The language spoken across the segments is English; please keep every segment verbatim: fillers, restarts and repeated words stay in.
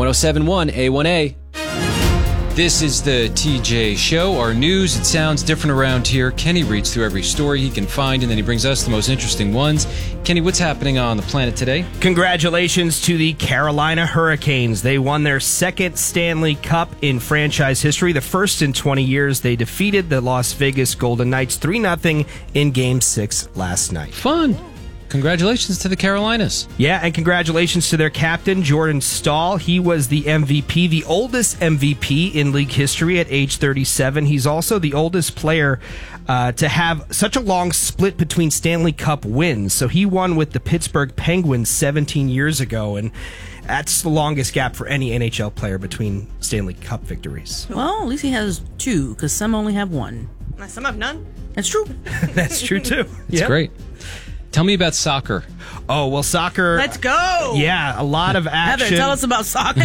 one oh seven point one A one A. This is the T J Show, our news. It sounds different around here. Kenny reads through every story he can find, and then he brings us the most interesting ones. Kenny, what's happening on the planet today? Congratulations to the Carolina Hurricanes. They won their second Stanley Cup in franchise history, the first in twenty years. They defeated the Las Vegas Golden Knights three nothing in Game six last night. Fun. Congratulations to the Carolinas. Yeah, and congratulations to their captain, Jordan Staal. He was the M V P, the oldest M V P in league history at age thirty-seven. He's also the oldest player uh, to have such a long split between Stanley Cup wins. So he won with the Pittsburgh Penguins seventeen years ago, and that's the longest gap for any N H L player between Stanley Cup victories. Well, at least he has two, because some only have one. Some have none. That's true. That's true, too. It's Yep. great. Tell me about soccer. Oh, well, soccer. Let's go. Yeah, a lot of action. Heather, tell us about soccer.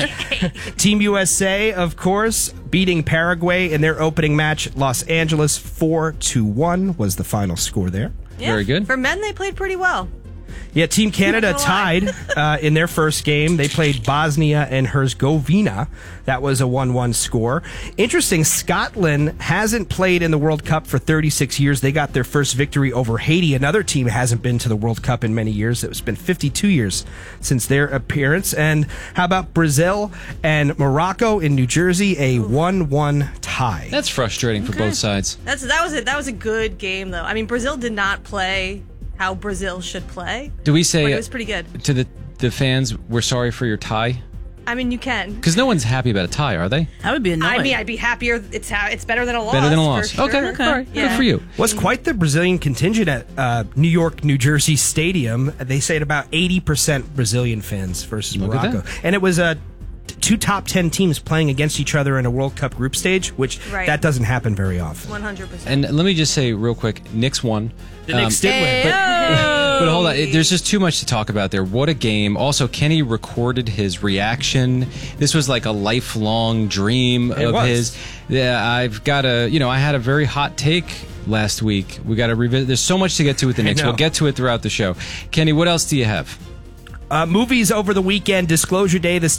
Team U S A, of course, beating Paraguay in their opening match. Los Angeles four to one was the final score there. Yeah, Very good. For men, they played pretty well. Yeah, Team Canada Not tied uh, in their first game. They played Bosnia and Herzegovina. That was a one one score. Interesting, Scotland hasn't played in the World Cup for thirty-six years. They got their first victory over Haiti. Another team hasn't been to the World Cup in many years. It's been fifty-two years since their appearance. And how about Brazil and Morocco in New Jersey? A one one tie. That's frustrating for both sides. That's that was it. That was a good game, though. I mean, Brazil did not play how Brazil should play. Do we say But it was pretty good. to the, the fans, we're sorry for your tie? I mean, you can. Because no one's happy about a tie, are they? That would be annoying. I mean, I'd be happier. It's ha- it's better than a loss. Better than a for loss. sure. Okay, Okay. all right. Yeah. Good for you. Was quite the Brazilian contingent at uh, New York, New Jersey Stadium. They say at about eighty percent Brazilian fans versus Look at Morocco. And it was uh, t- two top ten teams playing against each other in a World Cup group stage, which Right. that doesn't happen very often. one hundred percent. And let me just say real quick, Knicks won. The Knicks did win. But hold on, it, there's just too much to talk about there. What a game. Also, Kenny recorded his reaction. This was like a lifelong dream It of was. his. Yeah, I've got a, you know, I had a very hot take last week. We got to revisit. There's so much to get to with the Knicks. know. We'll get to it throughout the show. Kenny, what else do you have? Uh, movies over the weekend, Disclosure Day, the